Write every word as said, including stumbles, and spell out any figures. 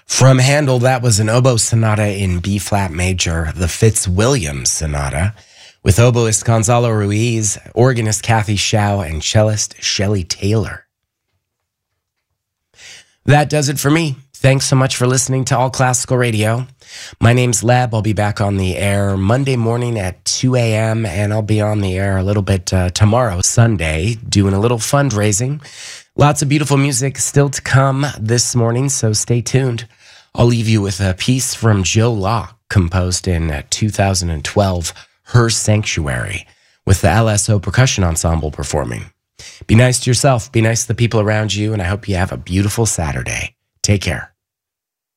From Handel, that was an oboe sonata in B-flat major, the Fitzwilliam Sonata, with oboist Gonzalo Ruiz, organist Kathy Shao, and cellist Shelley Taylor. That does it for me. Thanks so much for listening to All Classical Radio. My name's Leb. I'll be back on the air Monday morning at two a.m., and I'll be on the air a little bit uh, tomorrow, Sunday, doing a little fundraising. Lots of beautiful music still to come this morning, so stay tuned. I'll leave you with a piece from Joe Locke, composed in uh, two thousand twelve, Her Sanctuary, with the L S O Percussion Ensemble performing. Be nice to yourself, be nice to the people around you, and I hope you have a beautiful Saturday. Take care.